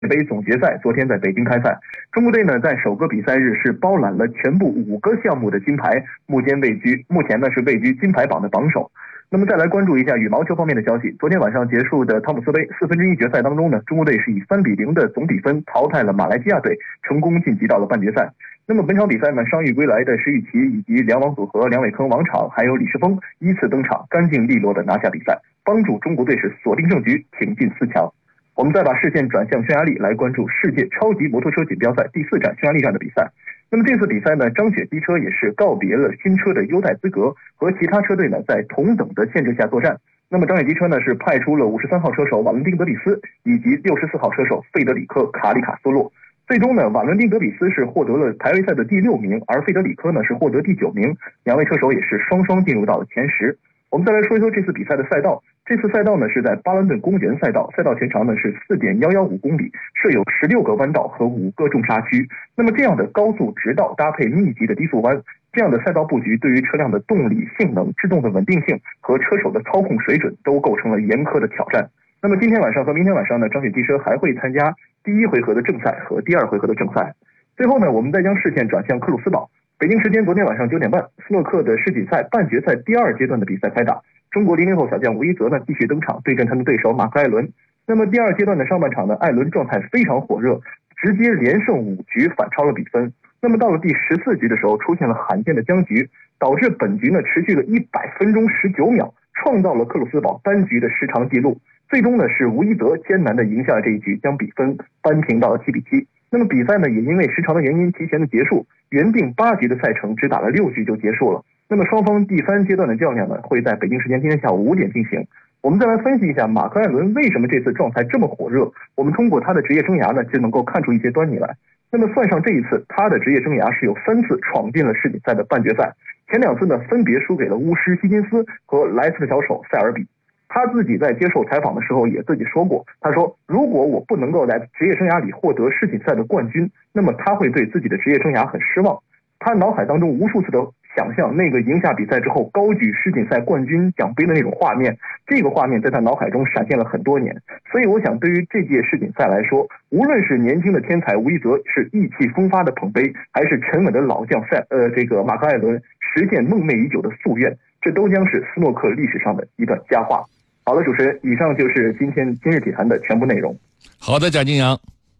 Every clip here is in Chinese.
杯总决赛昨天在北京开赛，中国队呢在首个比赛日是包揽了全部5个项目的金牌，目前呢是位居金牌榜的榜首。那么再来关注一下羽毛球方面的消息，昨天晚上结束的汤姆斯杯1/4决赛当中呢，中国队是以3-0的总比分淘汰了马来西亚队，成功晋级到了半决赛。那么本场比赛呢，伤愈归来的石宇奇以及两网组合梁伟铿、王昶还有李世峰依次登场，干净利落的拿下比赛，帮助中国队是锁定胜局，挺进4强。我们再把视线转向匈牙利，来关注世界超级摩托车锦标赛第4站匈牙利站的比赛。那么这次比赛呢，张雪机车也是告别了新车的优待资格，和其他车队呢在同等的限制下作战。那么张雪机车呢是派出了53号车手瓦伦丁德比斯以及64号车手费德里克卡里卡斯洛。最终呢，瓦伦丁德比斯是获得了排位赛的第6名，而费德里克呢是获得第9名，两位车手也是双双进入到了前10。我们再来说一说这次比赛的赛道。这次赛道呢是在巴伦顿公园赛道，赛道全长呢是4.115公里，设有16个弯道和5个重刹区。那么这样的高速直道搭配密集的低速弯，这样的赛道布局对于车辆的动力、性能、制动的稳定性和车手的操控水准都构成了严苛的挑战。那么今天晚上和明天晚上呢，张雪机车还会参加第1回合的正赛和第2回合的正赛。最后呢，我们再将视线转向克鲁斯堡。北京时间昨天晚上9点半，斯诺克的世锦赛半决赛第2阶段的比赛开打。中国00后小将吴一泽呢继续登场，对阵他的对手马克·艾伦。那么第2阶段的上半场呢，艾伦状态非常火热，直接连胜5局反超了比分。那么到了第14局的时候，出现了罕见的僵局，导致本局呢持续了100分钟19秒，创造了克鲁斯堡单局的时长纪录。最终呢是吴一泽艰难的赢下了这一局，将比分扳平到了7-7。那么比赛呢也因为时长的原因提前的结束，原定8局的赛程只打了6局就结束了。那么双方第3阶段的较量呢，会在北京时间今天下午5点进行。我们再来分析一下马克·艾伦为什么这次状态这么火热，我们通过他的职业生涯呢就能够看出一些端倪来。那么算上这一次，他的职业生涯是有3次闯进了世锦赛的半决赛，前2次呢分别输给了巫师希金斯和莱斯特小手塞尔比。他自己在接受采访的时候也自己说过，他说如果我不能够在职业生涯里获得世锦赛的冠军，那么他会对自己的职业生涯很失望。他脑海当中无数次的想象那个赢下比赛之后高举世锦赛冠军奖杯的那种画面，这个画面在他脑海中闪现了很多年。所以我想对于这届世锦赛来说，无论是年轻的天才吴一泽是意气风发的捧杯，还是沉稳的老将马克·艾伦实现梦寐已久的夙愿，这都将是斯诺克历史上的一段佳话。好了，主持人，以上就是今日体坛的全部内容。 好的，贾金阳。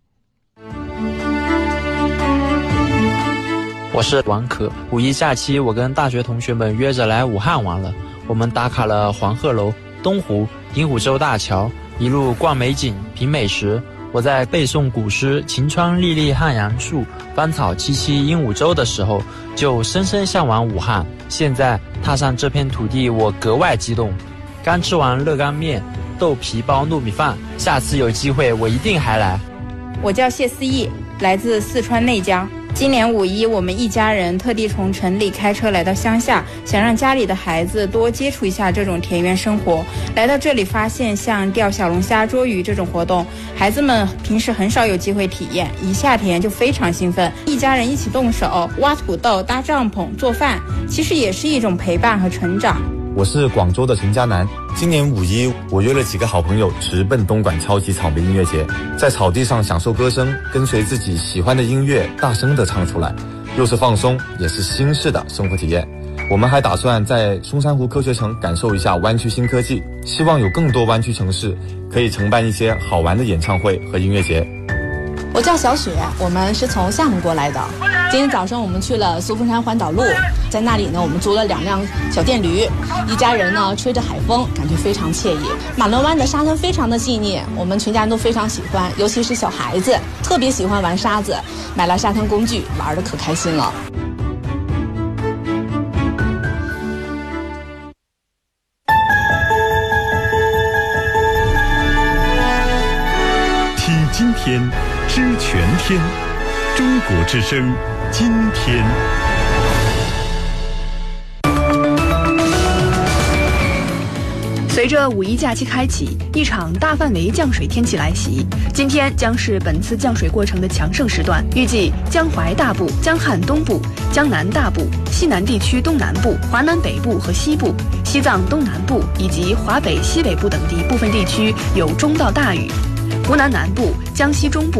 我是王可。5一假期，我跟大学同学们约着来武汉玩了。我们打卡了黄鹤楼、东湖、鹦鹉洲大桥，一路逛美景、品美食。我在背诵古诗“晴川历历汉阳树，芳草萋萋鹦鹉洲”的时候，就深深向往武汉。现在踏上这片土地，我格外激动。刚吃完热干面、豆皮包糯米饭，下次有机会我一定还来。 我叫谢思义，来自四川内江。今年5一，我们一家人特地从城里开车来到乡下，想让家里的孩子多接触一下这种田园生活。来到这里发现像钓小龙虾、捉鱼这种活动，孩子们平时很少有机会体验，一下田就非常兴奋。一家人一起动手挖土豆、搭帐篷、做饭，其实也是一种陪伴和成长。 我是广州的陈家南。今年5一，我约了几个好朋友直奔东莞超级草莓音乐节，在草地上享受歌声，跟随自己喜欢的音乐大声地唱出来，又是放松，也是新式的生活体验。我们还打算在松山湖科学城感受一下湾区新科技，希望有更多湾区城市可以承办一些好玩的演唱会和音乐节。 我叫小雪，我们是从厦门过来的。今天早上我们去了苏峰山环岛路，在那里呢，我们租了2辆小电驴，一家人呢吹着海风，感觉非常惬意。马伦湾的沙滩非常的细腻，我们全家人都非常喜欢，尤其是小孩子特别喜欢玩沙子，买了沙滩工具，玩得可开心了。 听今天，知全天，中国之声，今天。 随着5一假期开启，一场大范围降水天气来袭。今天将是本次降水过程的强盛时段，预计江淮大部、江汉东部、江南大部、西南地区东南部、华南北部和西部、西藏东南部以及华北西北部等地部分地区有中到大雨。 湖南南部、江西中部